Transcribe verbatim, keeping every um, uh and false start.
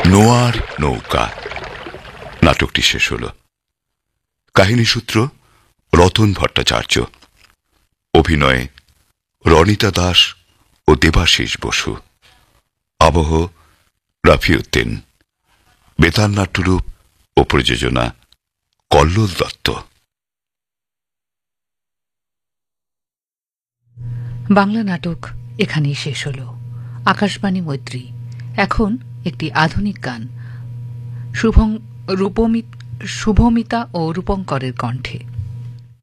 নোয়ার নৌকা নাটকটি শেষ হল। কাহিনী সূত্র রতন ভট্টাচার্য, অভিনয়ে রনিতা দাস ও দেবাশিস বসু, আবহ রাফিউদ্দিন, বেতার নাট্যরূপ ও প্রযোজনা কল্লোল দত্ত। বাংলা নাটক এখানেই শেষ হল। আকাশবাণী মৈত্রী। এখন একটি আধুনিক গান শুভমিতা ও রূপঙ্করের কণ্ঠে।